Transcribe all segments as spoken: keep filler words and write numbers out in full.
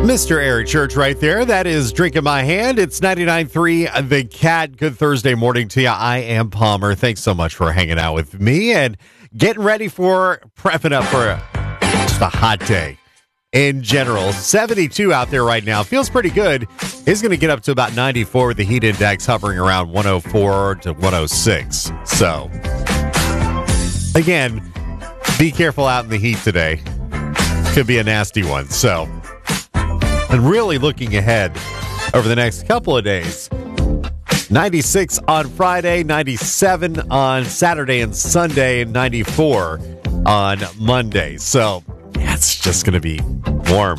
Mister Eric Church right there. That is Drink in My Hand. It's ninety-nine point three The Cat. Good Thursday morning to you. I am Palmer. Thanks so much for hanging out with me and getting ready for prepping up for a, just a hot day in general. seventy-two out there right now. Feels pretty good. It's going to get up to about ninety-four with the heat index hovering around one oh four to one oh six. So, again, be careful out in the heat today. Could be a nasty one. So, and really looking ahead over the next couple of days. ninety-six on Friday, ninety-seven on Saturday and Sunday, and ninety-four on Monday. So, yeah, it's just going to be warm.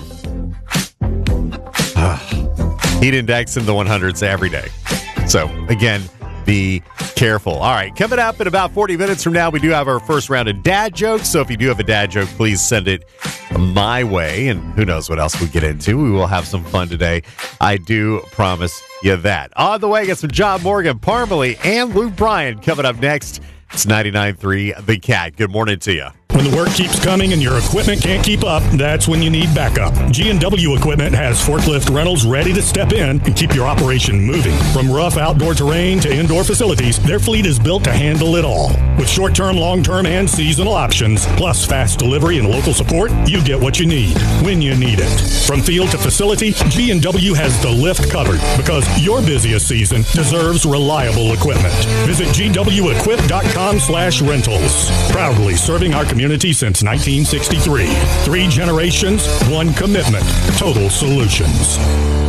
Heat index in the one hundreds every day. So, again, be careful. All right, coming up in about forty minutes from now, we do have our first round of dad jokes. So if you do have a dad joke, please send it my way. And who knows what else we get into. We will have some fun today. I do promise you that. On the way, get some John Morgan, Parmalee, and Luke Bryan coming up next. It's ninety-nine point three The Cat. Good morning to you. When the work keeps coming and your equipment can't keep up, that's when you need backup. G and W Equipment has forklift rentals ready to step in and keep your operation moving. From rough outdoor terrain to indoor facilities, their fleet is built to handle it all. With short-term, long-term, and seasonal options, plus fast delivery and local support, you get what you need when you need it. From field to facility, G and W has the lift covered because your busiest season deserves reliable equipment. Visit G W equip dot com slash rentals. Proudly serving our community since nineteen sixty-three. Three generations, one commitment. Total Solutions.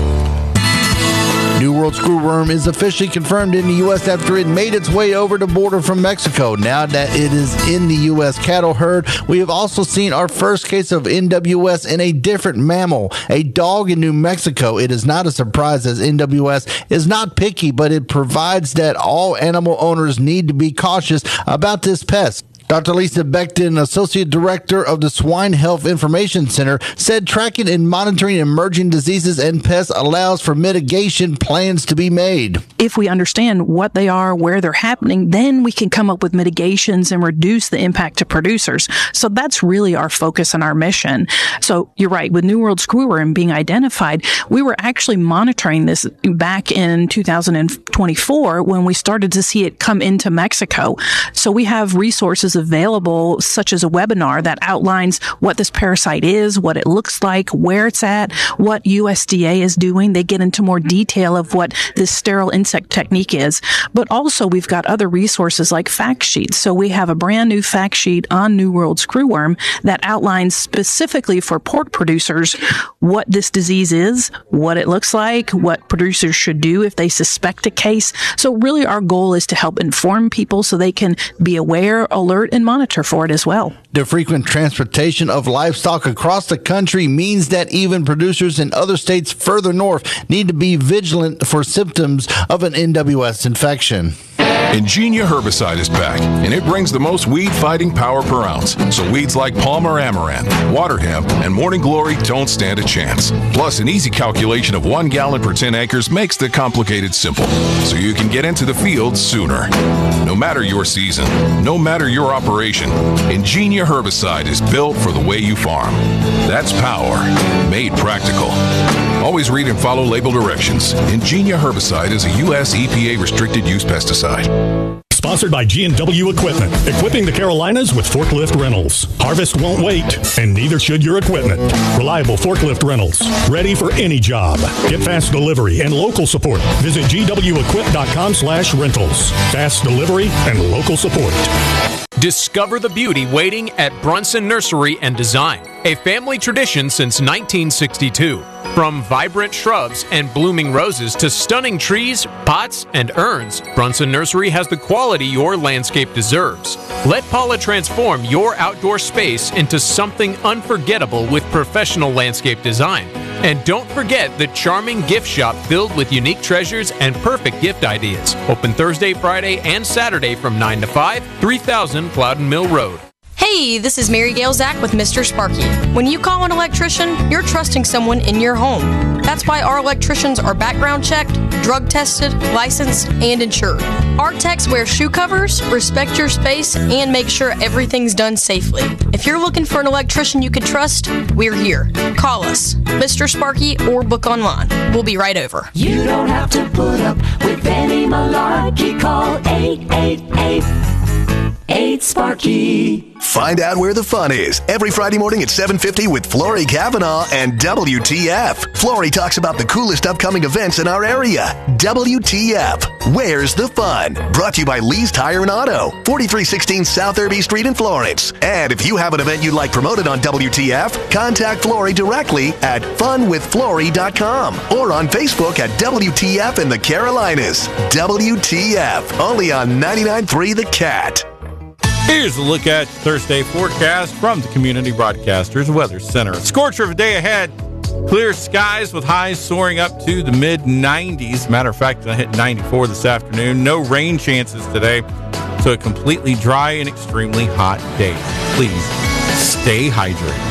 New World Screwworm is officially confirmed in the U S after it made its way over the border from Mexico. Now that it is in the U S cattle herd, we have also seen our first case of N W S in a different mammal, a dog in New Mexico. It is not a surprise as N W S is not picky, but it provides that all animal owners need to be cautious about this pest. Doctor Lisa Becton, Associate Director of the Swine Health Information Center, said tracking and monitoring emerging diseases and pests allows for mitigation plans to be made. If we understand what they are, where they're happening, then we can come up with mitigations and reduce the impact to producers. So that's really our focus and our mission. So you're right, with New World Screwworm being identified, we were actually monitoring this back in two thousand twenty-four when we started to see it come into Mexico. So we have resources available, such as a webinar that outlines what this parasite is, what it looks like, where it's at, what U S D A is doing. They get into more detail of what this sterile insect technique is. But also we've got other resources like fact sheets. So we have a brand new fact sheet on New World Screwworm that outlines specifically for pork producers what this disease is, what it looks like, what producers should do if they suspect a case. So really our goal is to help inform people so they can be aware, alert, and monitor for it as well. The frequent transportation of livestock across the country means that even producers in other states further north need to be vigilant for symptoms of an N W S infection. Ingenia herbicide is back, and it brings the most weed-fighting power per ounce. So weeds like Palmer Amaranth, Water Hemp, and Morning Glory don't stand a chance. Plus, an easy calculation of one gallon per ten acres makes the complicated simple, so you can get into the field sooner. No matter your season, no matter your operation, Ingenia herbicide is built for the way you farm. That's power, made practical. Always read and follow label directions. Ingenia herbicide is a U S E P A restricted use pesticide. Sponsored by G and W Equipment, equipping the Carolinas with forklift rentals. Harvest won't wait, and neither should your equipment. Reliable forklift rentals, ready for any job. Get fast delivery and local support. Visit G W equip dot com slash rentals. Fast delivery and local support. Discover the beauty waiting at Brunson Nursery and Design, a family tradition since nineteen sixty-two. From vibrant shrubs and blooming roses to stunning trees, pots, and urns, Brunson Nursery has the quality your landscape deserves. Let Paula transform your outdoor space into something unforgettable with professional landscape design. And don't forget the charming gift shop filled with unique treasures and perfect gift ideas. Open Thursday, Friday, and Saturday from nine to five, three thousand Plowden Mill Road. Hey, this is Mary Gail Zach with Mister Sparky. When you call an electrician, you're trusting someone in your home. That's why our electricians are background checked, drug tested, licensed, and insured. Our techs wear shoe covers, respect your space, and make sure everything's done safely. If you're looking for an electrician you can trust, we're here. Call us, Mister Sparky, or book online. We'll be right over. You don't have to put up with any malarkey. Call eight eight eight, eight Sparky. Find out where the fun is every Friday morning at seven fifty with Flory Kavanaugh and W T F. Flory talks about the coolest upcoming events in our area. W T F. Where's the fun? Brought to you by Lee's Tire and Auto, forty-three sixteen South Irby Street in Florence. And if you have an event you'd like promoted on W T F, contact Flory directly at fun with flory dot com or on Facebook at W T F in the Carolinas. W T F. Only on ninety-nine point three The Cat. Here's a look at Thursday forecast from the Community Broadcasters Weather Center. A scorcher of a day ahead. Clear skies with highs soaring up to the mid nineties. Matter of fact, I hit ninety-four this afternoon. No rain chances today. So a completely dry and extremely hot day. Please stay hydrated.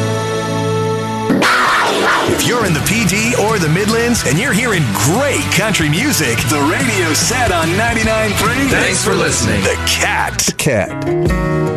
If you're in the P D or the Midlands and you're hearing great country music, the radio's set on ninety-nine point three. Thanks for listening. The Cat. The Cat.